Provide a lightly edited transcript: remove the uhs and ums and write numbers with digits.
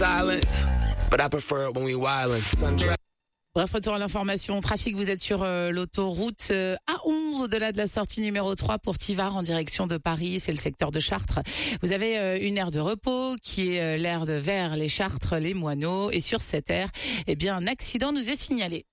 Silence, but I prefer it when we wildin'. Bref, retour à l'information. Trafic, vous êtes sur l'autoroute A11, au-delà de la sortie numéro 3 pour Tivars en direction de Paris. C'est le secteur de Chartres. Vous avez une aire de repos qui est l'aire de vers les Chartres, les Moineaux. Et sur cette aire, un accident nous est signalé.